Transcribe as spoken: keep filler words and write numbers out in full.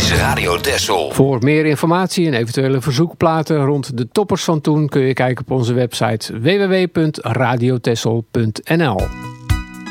is Radio Texel. Voor meer informatie en eventuele verzoekplaten rond de toppers van toen kun je kijken op onze website w w w punt radio texel punt n l.